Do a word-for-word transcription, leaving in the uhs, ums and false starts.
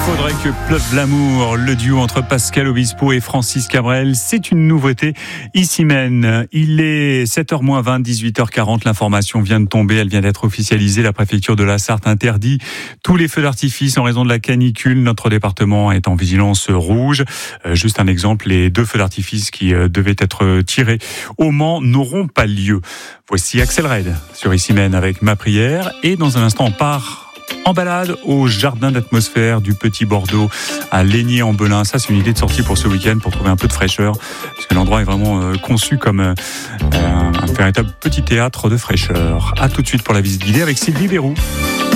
Faudrait que pleuve l'amour, le duo entre Pascal Obispo et Francis Cabrel, c'est une nouveauté. Ici même, il est sept heures moins vingt, dix-huit heures quarante, l'information vient de tomber, elle vient d'être officialisée. La préfecture de la Sarthe interdit tous les feux d'artifice en raison de la canicule. Notre département est en vigilance rouge. Euh, juste un exemple, les deux feux d'artifice qui euh, devaient être tirés au Mans n'auront pas lieu. Voici Axel Red sur Ici même avec Ma Prière, et dans un instant on part en balade au jardin d'atmosphère du Petit Bordeaux à Laigné-en-Belin. Ça, c'est une idée de sortie pour ce week-end, pour trouver un peu de fraîcheur, puisque l'endroit est vraiment euh, conçu comme euh, un véritable petit théâtre de fraîcheur. À tout de suite pour la visite guidée avec Sylvie Bérou.